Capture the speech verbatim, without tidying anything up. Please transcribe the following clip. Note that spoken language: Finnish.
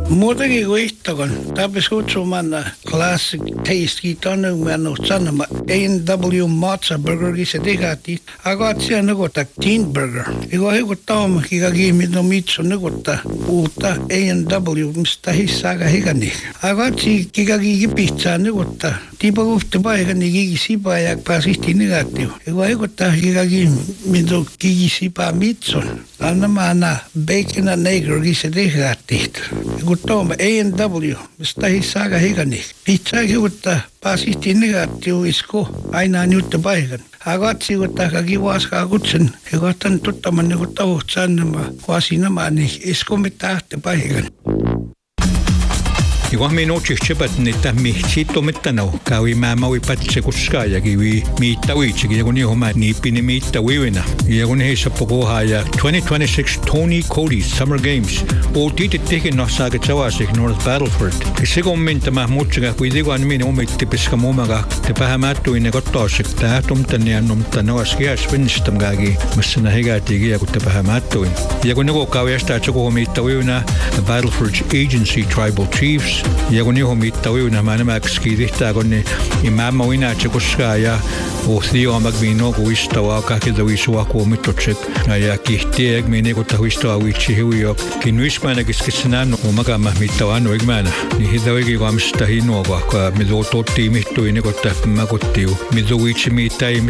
Muutenkin kuin ihtokan. Täppäs kutsumaan classic taste tonne mä on sanoma A and W matcha burgerkin se tehati. Aga siellä nukota teen burger. Ego heko tauma kika kiimit no mitso nukota uutta A and W mistä hissaaga hekani. Aga si kika kiki pihtsaa nukota. Tiipa kuhti paikani kiki sipa ja pääsihti negatiiv. Ego heko ta kika kiimit no kiki sipa mitson. Anna mä anna bacon and egg se tehati. Ego tauma A and W mistä hissaaga hekani. Pihtsaa kivuttaa pääsihti negatiiv isko aina nyutta paikan. Agatsi kutta kaki vaaskaa kutsen. Ja kohtan tuttaman niin kuin tavuht sannama kuasinamaan niin isko mitään paikan. Igual me noche chepat neta mi chito metano kawi mama wi patse kuskaya kiwi mi tawichi ki yakuni homa ni pini mi tawina yakuni hesa poko haya twenty twenty-six Tony Cody Summer Games o tite teke no saga chawasik North Battleford kisigo minta mahmutga kuidigo an min omitti piska momaga te pahamatu ine gottosik ta tumtani annumta noaskias winstam gagi masna hegati gi yakutta pahamatu yakuni go kawi sta choko mi tawina the Battleford Agency Tribal Chiefs ja kun johon mittaviuna mä nämä skiidihtaa kun niin imama wina tsekoska ja ohtia magvino kuistava kakilta visua kuomittotsek ja kihtiek meni kun tahuistava vitsi hiujo kinuismana kiskisena omagama mittava no igmana niin hidawegi kamsta hinova ka mido totti mittuine kun tahma kottiu mido vitsi mittai